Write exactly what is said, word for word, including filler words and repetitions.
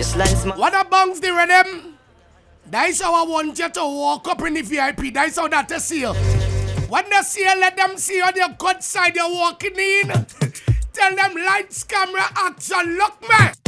waistline smile. What a bunks the rhythm? That's how I want you to walk up in the V I P. That's how that is here. When they see you, let them see on the good side you're walking in. Tell them lights, camera, action, look, man.